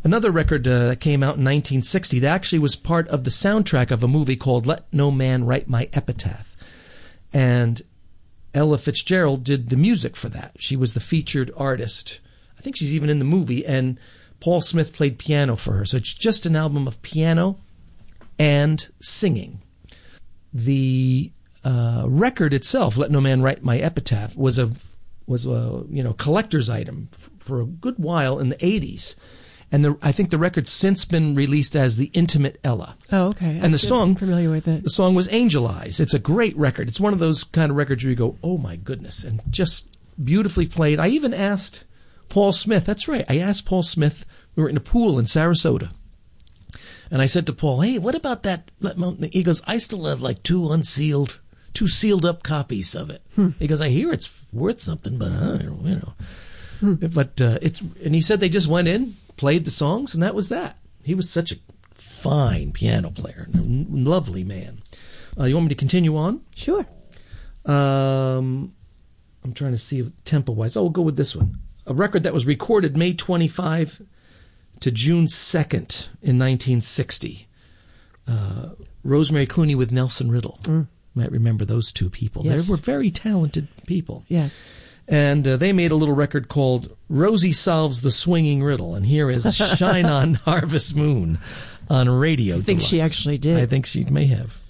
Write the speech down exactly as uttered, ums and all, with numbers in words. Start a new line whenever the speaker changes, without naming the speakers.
Another record uh, that came out in nineteen sixty that actually was part of the soundtrack of a movie called Let No Man Write My Epitaph. And Ella Fitzgerald did the music for that. She was the featured artist. I think she's even in the movie. And Paul Smith played piano for her. So it's just an album of piano and singing. The uh, record itself, Let No Man Write My Epitaph, was a was a you know collector's item f- for a good while in the eighties. And the, I think the record's since been released as The Intimate Ella.
Oh, okay.
And the song,
I'm familiar with it.
The song was Angel Eyes. It's a great record. It's one of those kind of records where you go, oh my goodness, and just beautifully played. I even asked Paul Smith. That's right. I asked Paul Smith. We were in a pool in Sarasota. And I said to Paul, hey, what about that? He goes, I still have like two unsealed, two sealed up copies of it. Hmm. He goes, I hear it's worth something, but I don't, you know. Hmm. But uh, it's, and he said they just went in, played the songs, and that was that. He was such a fine piano player, and a lovely man. Uh, you want me to continue on?
Sure.
Um, I'm trying to see tempo-wise. Oh, we'll go with this one. A record that was recorded May twenty-fifth to June second in nineteen sixty. Uh, Rosemary Clooney with Nelson Riddle. Mm. You might remember those two people.
Yes.
They were very talented people.
Yes.
And uh, they made a little record called Rosie Solves the Swinging Riddle. And here is Shine On Harvest Moon on Radio
I think
Deluxe.
she actually did.
I think she may have.